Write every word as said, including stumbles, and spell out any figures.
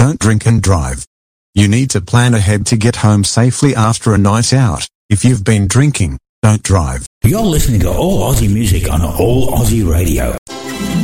Don't drink and drive. You need to plan ahead to get home safely after a night out. If you've been drinking, don't drive. You're listening to All Aussie Music on All Aussie Radio.